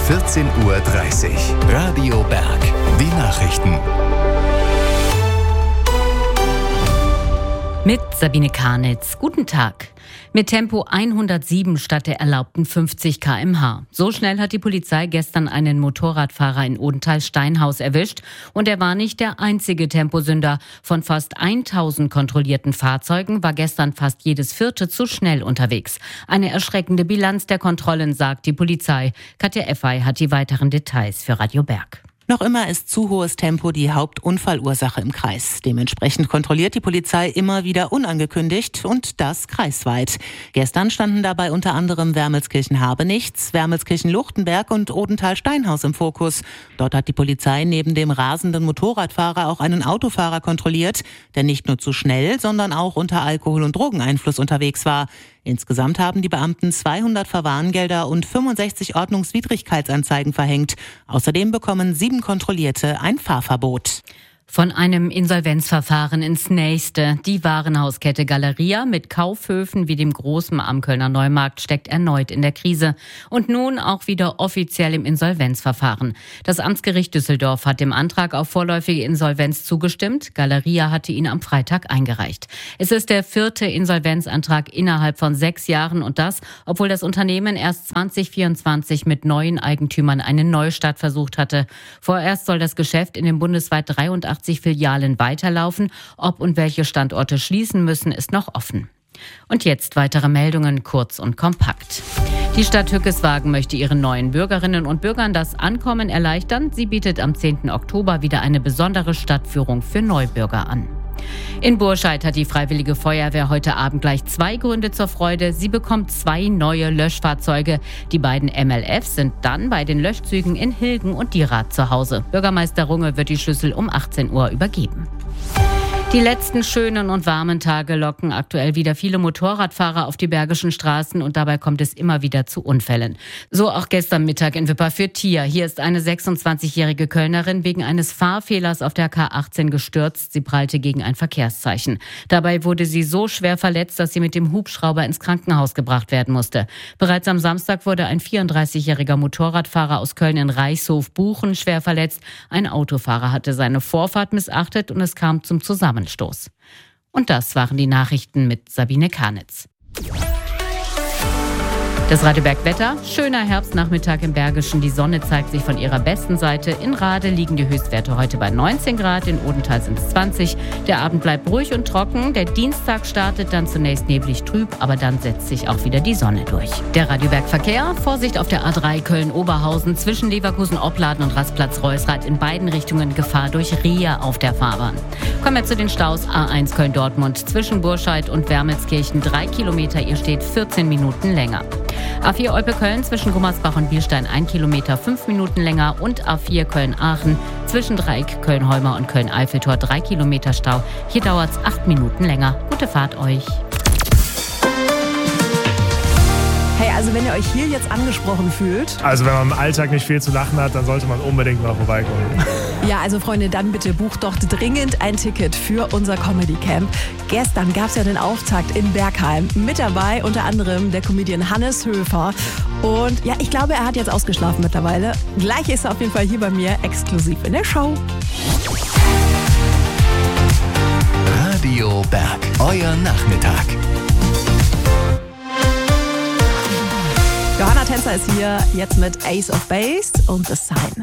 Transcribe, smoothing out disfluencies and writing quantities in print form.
14:30 Uhr. Radio Berg. Die Nachrichten. Mit Sabine Karnitz. Guten Tag. Mit Tempo 107 statt der erlaubten 50 km/h. So schnell hat die Polizei gestern einen Motorradfahrer in Odenthal-Steinhaus erwischt. Und er war nicht der einzige Temposünder. Von fast 1000 kontrollierten Fahrzeugen war gestern fast jedes vierte zu schnell unterwegs. Eine erschreckende Bilanz der Kontrollen, sagt die Polizei. Katja Effey hat die weiteren Details für Radio Berg. Noch immer ist zu hohes Tempo die Hauptunfallursache im Kreis. Dementsprechend kontrolliert die Polizei immer wieder unangekündigt und das kreisweit. Gestern standen dabei unter anderem Wermelskirchen-Habenichts, Wermelskirchen-Luchtenberg und Odenthal-Steinhaus im Fokus. Dort hat die Polizei neben dem rasenden Motorradfahrer auch einen Autofahrer kontrolliert, der nicht nur zu schnell, sondern auch unter Alkohol- und Drogeneinfluss unterwegs war. Insgesamt haben die Beamten 200 Verwarngelder und 65 Ordnungswidrigkeitsanzeigen verhängt. Außerdem bekommen 7 Kontrollierte ein Fahrverbot. Von einem Insolvenzverfahren ins nächste. Die Warenhauskette Galeria mit Kaufhöfen wie dem Großen am Kölner Neumarkt steckt erneut in der Krise. Und nun auch wieder offiziell im Insolvenzverfahren. Das Amtsgericht Düsseldorf hat dem Antrag auf vorläufige Insolvenz zugestimmt. Galeria hatte ihn am Freitag eingereicht. Es ist der 4. Insolvenzantrag innerhalb von 6 Jahren und das, obwohl das Unternehmen erst 2024 mit neuen Eigentümern einen Neustart versucht hatte. Vorerst soll das Geschäft in den bundesweit 83 Filialen weiterlaufen. Ob und welche Standorte schließen müssen, ist noch offen. Und jetzt weitere Meldungen, kurz und kompakt. Die Stadt Hückeswagen möchte ihren neuen Bürgerinnen und Bürgern das Ankommen erleichtern. Sie bietet am 10. Oktober wieder eine besondere Stadtführung für Neubürger an. In Burscheid hat die Freiwillige Feuerwehr heute Abend gleich 2 Gründe zur Freude. Sie bekommt 2 neue Löschfahrzeuge. Die beiden MLFs sind dann bei den Löschzügen in Hilgen und Dierath zu Hause. Bürgermeister Runge wird die Schlüssel um 18 Uhr übergeben. Die letzten schönen und warmen Tage locken aktuell wieder viele Motorradfahrer auf die bergischen Straßen und dabei kommt es immer wieder zu Unfällen. So auch gestern Mittag in Wipperfürth. Hier ist eine 26-jährige Kölnerin wegen eines Fahrfehlers auf der K18 gestürzt. Sie prallte gegen ein Verkehrszeichen. Dabei wurde sie so schwer verletzt, dass sie mit dem Hubschrauber ins Krankenhaus gebracht werden musste. Bereits am Samstag wurde ein 34-jähriger Motorradfahrer aus Köln in Reichshof-Buchen schwer verletzt. Ein Autofahrer hatte seine Vorfahrt missachtet und es kam zum Zusammenstoß. Und das waren die Nachrichten mit Sabine Karnitz. Das Radio Berg Wetter. Schöner Herbstnachmittag im Bergischen. Die Sonne zeigt sich von ihrer besten Seite. In Rade liegen die Höchstwerte heute bei 19 Grad. In Odenthal sind es 20. Der Abend bleibt ruhig und trocken. Der Dienstag startet dann zunächst neblig trüb, aber dann setzt sich auch wieder die Sonne durch. Der Radio Berg Verkehr. Vorsicht auf der A3 Köln-Oberhausen zwischen Leverkusen-Opladen und Rastplatz-Reusrath. In beiden Richtungen Gefahr durch Rehe auf der Fahrbahn. Kommen wir zu den Staus. A1 Köln-Dortmund zwischen Burscheid und Wermelskirchen 3 Kilometer. Ihr steht 14 Minuten länger. A4 Olpe-Köln zwischen Gummersbach und Bielstein 1 Kilometer 5 Minuten länger und A4 Köln-Aachen zwischen Dreieck Köln-Holmer und Köln-Eiffeltor 3 Kilometer Stau. Hier dauert es 8 Minuten länger. Gute Fahrt euch. Hey, also wenn ihr euch hier jetzt angesprochen fühlt. Also wenn man im Alltag nicht viel zu lachen hat, dann sollte man unbedingt mal vorbeikommen. Ja, also Freunde, dann bitte bucht doch dringend ein Ticket für unser Comedy Camp. Gestern gab es ja den Auftakt in Bergheim. Mit dabei unter anderem der Comedian Hannes Höfer. Und ja, ich glaube, er hat jetzt ausgeschlafen mittlerweile. Gleich ist er auf jeden Fall hier bei mir exklusiv in der Show. Radio Berg. Euer Nachmittag. Johanna Tänzer ist hier jetzt mit Ace of Base und The Sign.